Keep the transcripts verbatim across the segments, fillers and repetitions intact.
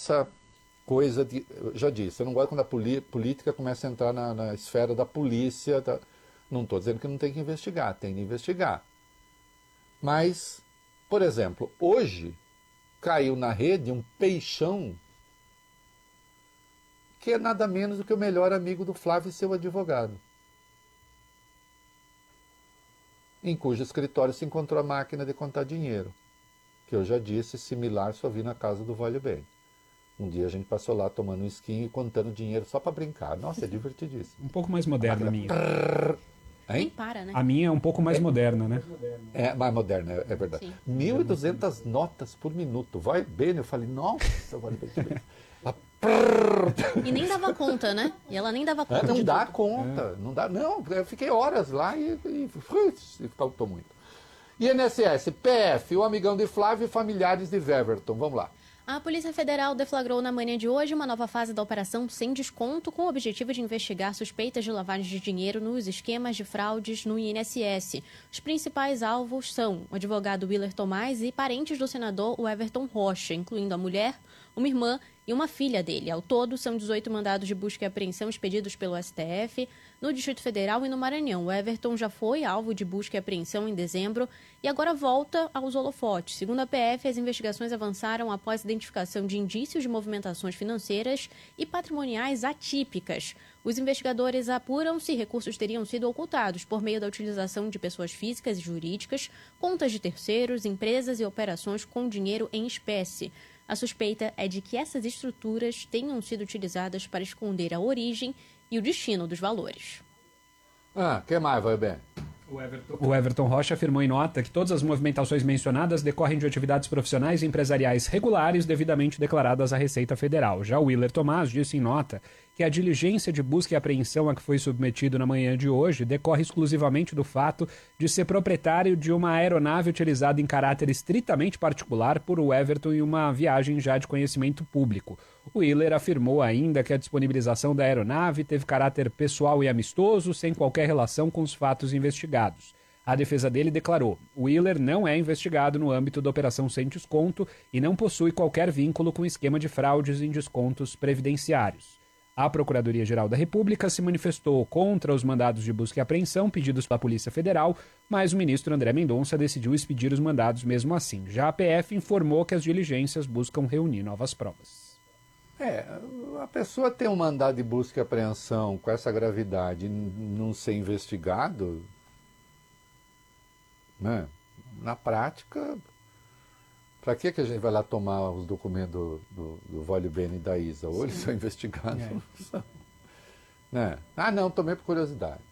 essa coisa de... Eu já disse, eu não gosto quando a política começa a entrar na, na esfera da polícia. Da, não estou dizendo que não tem que investigar, tem que investigar. Mas, por exemplo, hoje caiu na rede um peixão que é nada menos do que o melhor amigo do Flávio e seu advogado, em cujo escritório se encontrou a máquina de contar dinheiro, que eu já disse, similar só vi na casa do Vale Bem. Um dia a gente passou lá tomando um esquinho e contando dinheiro só para brincar. Nossa, é divertidíssimo. Um pouco mais moderna a, a minha. Nem para, né? A minha é um pouco mais é, moderna, né? É, mais moderna, é, é verdade. Sim. mil e duzentas notas por minuto. Vai bem, eu falei, nossa, Vale Bem, que bem. Ela... E nem dava conta, né? E ela nem dava conta. É, não de dá tudo. conta, é. não dá. Não, eu fiquei horas lá e, e, e faltou muito. I N S S, P F, o amigão de Flávio e familiares de Weverton. Vamos lá. A Polícia Federal deflagrou na manhã de hoje uma nova fase da Operação Sem Desconto, com o objetivo de investigar suspeitas de lavagem de dinheiro nos esquemas de fraudes no I N S S. Os principais alvos são o advogado Willer Tomás e parentes do senador Everton Rocha, incluindo a mulher, uma irmã e uma filha dele. Ao todo, são dezoito mandados de busca e apreensão expedidos pelo S T F no Distrito Federal e no Maranhão. O Everton já foi alvo de busca e apreensão em dezembro e agora volta aos holofotes. Segundo a P F, as investigações avançaram após a identificação de indícios de movimentações financeiras e patrimoniais atípicas. Os investigadores apuram se recursos teriam sido ocultados por meio da utilização de pessoas físicas e jurídicas, contas de terceiros, empresas e operações com dinheiro em espécie. A suspeita é de que essas estruturas tenham sido utilizadas para esconder a origem e o destino dos valores. Ah, que mais, vai bem? O Everton. o Everton Rocha afirmou em nota que todas as movimentações mencionadas decorrem de atividades profissionais e empresariais regulares devidamente declaradas à Receita Federal. Já o Willer Tomás disse em nota que a diligência de busca e apreensão a que foi submetido na manhã de hoje decorre exclusivamente do fato de ser proprietário de uma aeronave utilizada em caráter estritamente particular por o Everton em uma viagem já de conhecimento público. O Willer afirmou ainda que a disponibilização da aeronave teve caráter pessoal e amistoso, sem qualquer relação com os fatos investigados. A defesa dele declarou: o Willer não é investigado no âmbito da Operação Sem Desconto e não possui qualquer vínculo com o esquema de fraudes em descontos previdenciários. A Procuradoria-Geral da República se manifestou contra os mandados de busca e apreensão pedidos pela Polícia Federal, mas o ministro André Mendonça decidiu expedir os mandados mesmo assim. Já a P F informou que as diligências buscam reunir novas provas. É, a pessoa tem um mandado de busca e apreensão com essa gravidade e não ser investigado, né? Na prática, para que, que a gente vai lá tomar os documentos do, do, do Vale Bene e da Isa? Ou eles são investigados, é. São, né? Ah, não, tomei por curiosidade.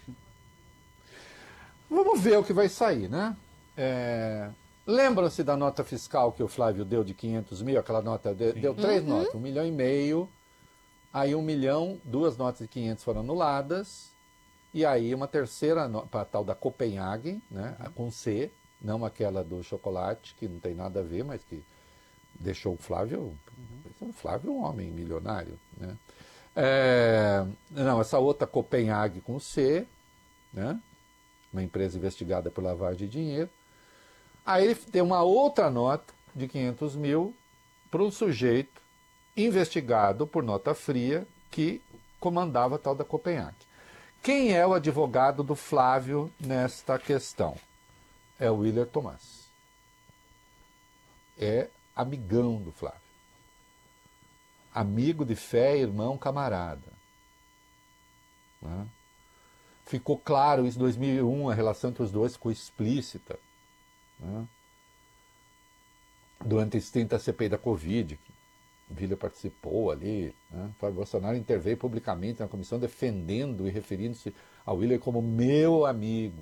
Vamos ver o que vai sair, né? É... Lembram-se da nota fiscal que o Flávio deu de quinhentos mil? Aquela nota de, deu três uhum. notas, um milhão e meio, aí um milhão, duas notas de quinhentos foram anuladas, e aí uma terceira para a tal da Copenhagen, né, uhum. com C, não aquela do chocolate, que não tem nada a ver, mas que deixou o Flávio, uhum. o Flávio um homem milionário, né? É, não, essa outra Copenhagen com C, né, uma empresa investigada por lavagem de dinheiro. Aí ele tem uma outra nota de quinhentos mil para um sujeito investigado por nota fria que comandava a tal da Copenhague. Quem é o advogado do Flávio nesta questão? É o Willer Tomás. É amigão do Flávio. Amigo de fé, irmão, camarada. Né? Ficou claro isso em dois mil e um, a relação entre os dois ficou explícita. Né? Durante a extinta C P I da Covid, que o Willer participou ali, né? O Bolsonaro interveio publicamente na comissão defendendo e referindo-se ao Willer como meu amigo.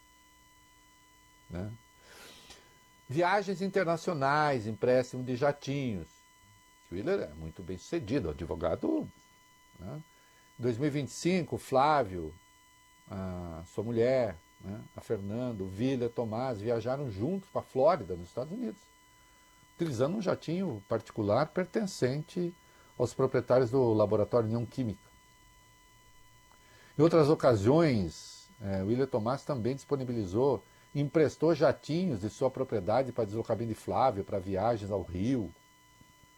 Né? Viagens internacionais, empréstimo de jatinhos. O Willer é muito bem sucedido, advogado. Né? Em dois mil e vinte e cinco, Flávio, a sua mulher, né, a Fernanda, o Willer, Tomás, viajaram juntos para a Flórida, nos Estados Unidos, utilizando um jatinho particular pertencente aos proprietários do laboratório União Química. Em outras ocasiões, é, o Willer Tomás também disponibilizou e emprestou jatinhos de sua propriedade para deslocamento de Flávio, para viagens ao Rio,